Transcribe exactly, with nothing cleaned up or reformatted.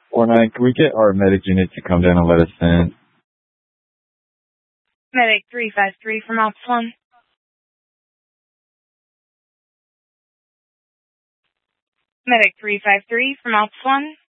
Four nine, can we get our medic unit to come down and let us in? Medic three five three from Ops one. Medic three five three from Ops one.